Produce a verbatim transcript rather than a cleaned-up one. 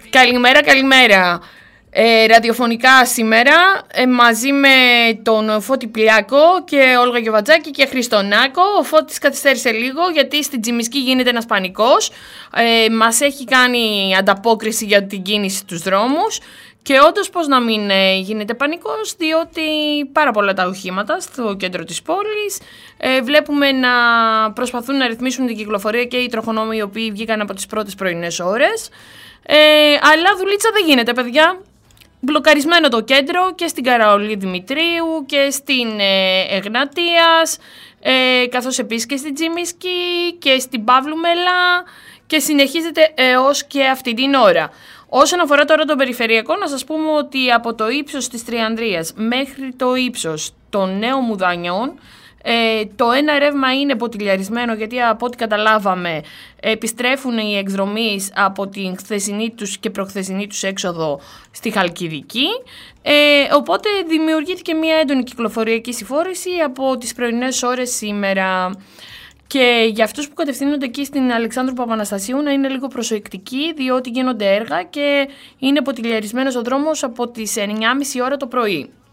Καλημέρα, καλημέρα. Ε, ραδιοφωνικά σήμερα ε, μαζί με τον Φώτη Πλιάκο και Όλγα Γιοβατζάκη και Χριστονάκο. Ο Φώτης καθυστέρησε λίγο γιατί στην Τσιμισκή γίνεται ένας πανικός. Ε, μας έχει κάνει ανταπόκριση για την κίνηση στους δρόμους. Και όντως πώς να μην ε, γίνεται πανικός, διότι πάρα πολλά τα οχήματα στο κέντρο της πόλης. Ε, βλέπουμε να προσπαθούν να ρυθμίσουν την κυκλοφορία και οι τροχονόμοι οι οποίοι βγήκαν από τις πρώτες πρωινές ώρες. Ε, αλλά δουλίτσα δεν γίνεται, παιδιά. Μπλοκαρισμένο το κέντρο και στην Καραολή Δημητρίου και στην ε, Εγνατίας, ε, καθώς επίσης και στην Τσιμισκή και στην Παύλου Μελά και συνεχίζεται έως και αυτή την ώρα. Όσον αφορά τώρα τον περιφερειακό, να σας πούμε ότι από το ύψος της Τριανδρίας μέχρι το ύψος των Νέων Μουδανιών, ε, το ένα ρεύμα είναι ποτηλιαρισμένο, γιατί από ό,τι καταλάβαμε επιστρέφουν οι εκδρομείς από την χθεσινή τους και προχθεσινή τους έξοδο στη Χαλκιδική, ε, οπότε δημιουργήθηκε μια έντονη κυκλοφοριακή συμφόρηση από τις πρωινές ώρες σήμερα. Και για αυτούς που κατευθύνονται εκεί στην Αλεξάνδρου Παπαναστασίου να είναι λίγο προσεκτικοί, διότι γίνονται έργα και είναι ποτηλιαρισμένος ο δρόμος από τις εννιά και μισή ώρα το πρωί.